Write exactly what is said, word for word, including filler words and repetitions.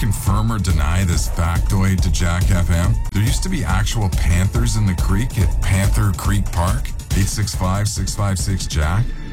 confirm or deny this factoid to Jack F M? There used to be actual panthers in the creek at Panther Creek Park. eight six five, six five six, Jack.